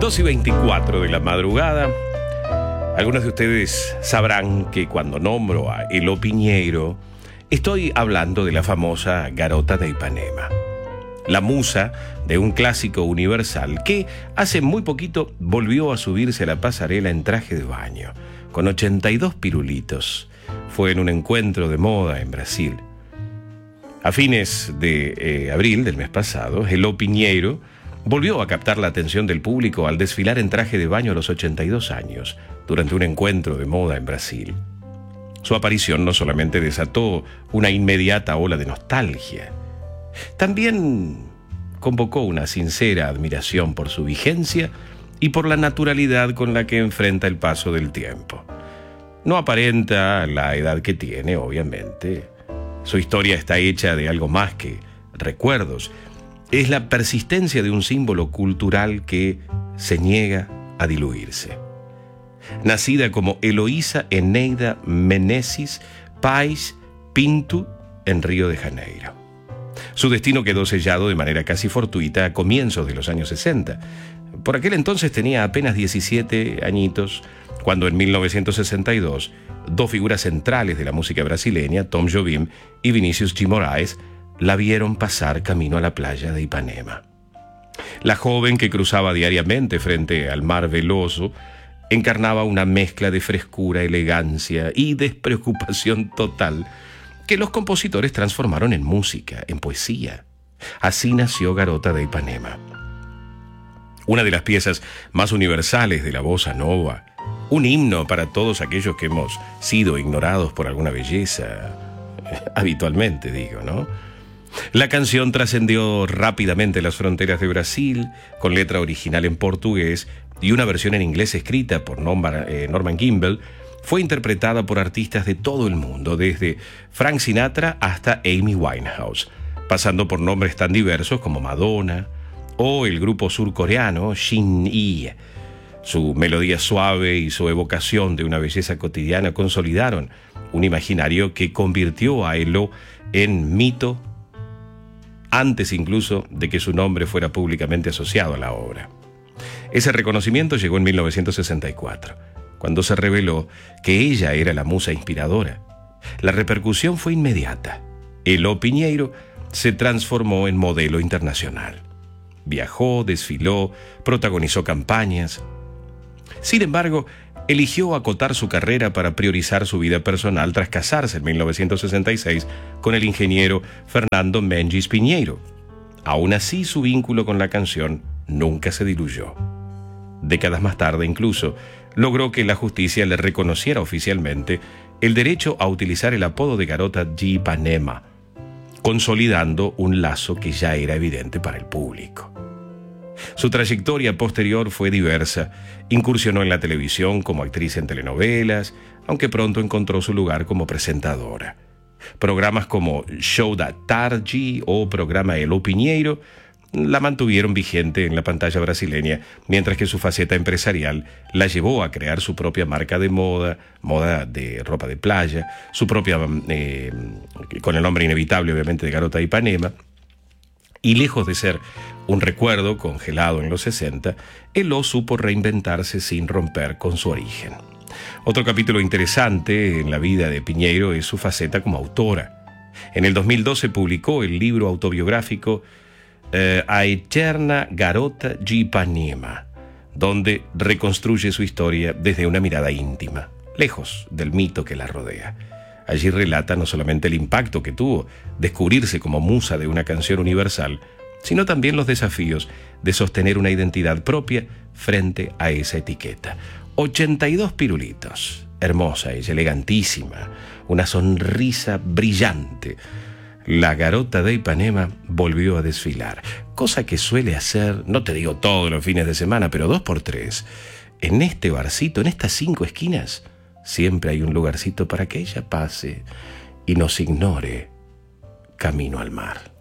2:24 de la madrugada. Algunos de ustedes sabrán que cuando nombro a Elo Piñeiro, estoy hablando de la famosa Garota de Ipanema, la musa de un clásico universal que hace muy poquito volvió a subirse a la pasarela en traje de baño, con 82 pirulitos. Fue en un encuentro de moda en Brasil. A fines de abril del mes pasado, Elo Piñeiro volvió a captar la atención del público al desfilar en traje de baño a los 82 años, durante un encuentro de moda en Brasil. Su aparición no solamente desató una inmediata ola de nostalgia, también convocó una sincera admiración por su vigencia y por la naturalidad con la que enfrenta el paso del tiempo. No aparenta la edad que tiene, obviamente. Su historia está hecha de algo más que recuerdos. Es la persistencia de un símbolo cultural que se niega a diluirse. Nacida como Eloísa Eneida Meneses Paes Pinto en Río de Janeiro. Su destino quedó sellado de manera casi fortuita a comienzos de los años 60. Por aquel entonces tenía apenas 17 añitos, cuando en 1962, dos figuras centrales de la música brasileña, Tom Jobim y Vinícius de Moraes, la vieron pasar camino a la playa de Ipanema. La joven que cruzaba diariamente frente al mar veloso encarnaba una mezcla de frescura, elegancia y despreocupación total que los compositores transformaron en música, en poesía. Así nació Garota de Ipanema, una de las piezas más universales de la bossa nova, un himno para todos aquellos que hemos sido ignorados por alguna belleza, habitualmente digo, ¿no? La canción trascendió rápidamente las fronteras de Brasil, con letra original en portugués y una versión en inglés escrita por Norman Gimbel. Fue interpretada por artistas de todo el mundo, desde Frank Sinatra hasta Amy Winehouse, pasando por nombres tan diversos como Madonna o el grupo surcoreano Shin-hye. Su melodía suave y su evocación de una belleza cotidiana consolidaron un imaginario que convirtió a Elo en mito antes incluso de que su nombre fuera públicamente asociado a la obra. Ese reconocimiento llegó en 1964, cuando se reveló que ella era la musa inspiradora. La repercusión fue inmediata. Elo Piñeiro se transformó en modelo internacional. Viajó, desfiló, protagonizó campañas. Sin embargo, eligió acotar su carrera para priorizar su vida personal tras casarse en 1966 con el ingeniero Fernando Mendes Pinheiro. Aún así, su vínculo con la canción nunca se diluyó. Décadas más tarde, incluso, logró que la justicia le reconociera oficialmente el derecho a utilizar el apodo de Garota de Ipanema, consolidando un lazo que ya era evidente para el público. Su trayectoria posterior fue diversa. Incursionó en la televisión como actriz en telenovelas, aunque pronto encontró su lugar como presentadora. Programas como Show da Tarde o Programa Elo Piñeiro la mantuvieron vigente en la pantalla brasileña, mientras que su faceta empresarial la llevó a crear su propia marca de moda de ropa de playa, su propia, con el nombre inevitable obviamente de Garota de Ipanema. Y lejos de ser un recuerdo congelado en los 60, Elo supo reinventarse sin romper con su origen. Otro capítulo interesante en la vida de Piñeiro es su faceta como autora. En el 2012 publicó el libro autobiográfico A Eterna Garota de Ipanema, donde reconstruye su historia desde una mirada íntima, lejos del mito que la rodea. Allí relata no solamente el impacto que tuvo descubrirse como musa de una canción universal, sino también los desafíos de sostener una identidad propia frente a esa etiqueta. 82 pirulitos, hermosa ella, elegantísima, una sonrisa brillante. La Garota de Ipanema volvió a desfilar, cosa que suele hacer, no te digo todos los fines de semana, pero 2 por 3. En este barcito, en estas 5 esquinas, siempre hay un lugarcito para que ella pase y nos ignore camino al mar.